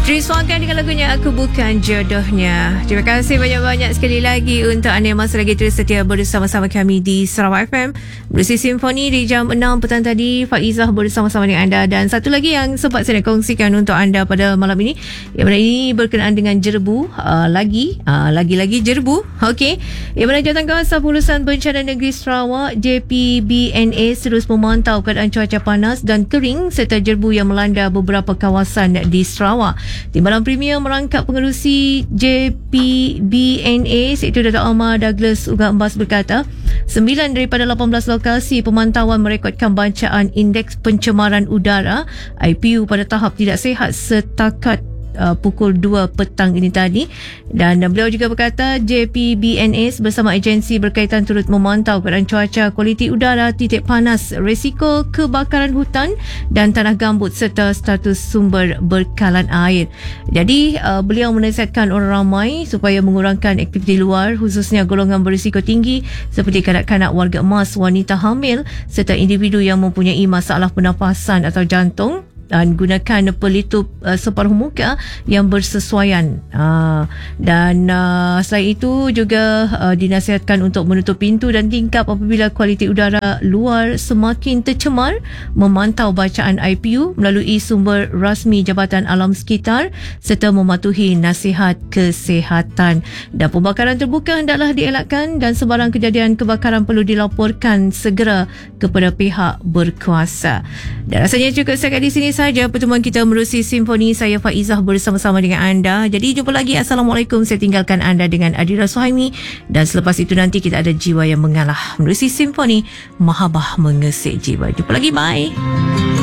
Driswankan dengan lagunya Aku Bukan Jodohnya. Terima kasih banyak-banyak sekali lagi untuk anda yang masih lagi terus setia bersama-sama kami di Sarawak FM. Bersih Simfoni di jam 6 petang tadi, Faizah bersama-sama dengan anda. Dan satu lagi yang sempat saya nak kongsikan untuk anda pada malam ini, yang mana ini berkenaan dengan jerbu. Lagi-lagi jerbu. Okey. Yang mana Jawatankuasa Pengurusan Bencana Negeri Sarawak JPBNA terus memantau keadaan cuaca panas dan kering serta jerbu yang melanda beberapa kawasan di Sarawak. Timbalan Premier merangkap pengerusi JPBNA iaitu Dato' Amar Douglas Uga Embas berkata 9 daripada 18 lokasi pemantauan merekodkan bacaan indeks pencemaran udara IPU pada tahap tidak sihat setakat pukul 2 petang ini tadi. Dan beliau juga berkata JPBNS bersama agensi berkaitan turut memantau keadaan cuaca, kualiti udara, titik panas, risiko kebakaran hutan dan tanah gambut serta status sumber bekalan air. Jadi beliau menasihatkan orang ramai supaya mengurangkan aktiviti luar, khususnya golongan berisiko tinggi seperti kanak-kanak, warga emas, wanita hamil serta individu yang mempunyai masalah pernafasan atau jantung, dan gunakan pelitup separuh muka yang bersesuaian. Dan selain itu juga dinasihatkan untuk menutup pintu dan tingkap apabila kualiti udara luar semakin tercemar, memantau bacaan IPU melalui sumber rasmi Jabatan Alam Sekitar serta mematuhi nasihat kesihatan. Dan pembakaran terbuka hendaklah dielakkan dan sebarang kejadian kebakaran perlu dilaporkan segera kepada pihak berkuasa. Dan rasanya cukup setakat di sini saja pertemuan kita menerusi Simfoni. Saya Faizah bersama-sama dengan anda. Jadi jumpa lagi. Assalamualaikum. Saya tinggalkan anda dengan Adira Suhaimi. Dan selepas itu nanti kita ada Jiwa yang Mengalah menerusi Simfoni Mahabah Mengesik Jiwa. Jumpa lagi. Bye.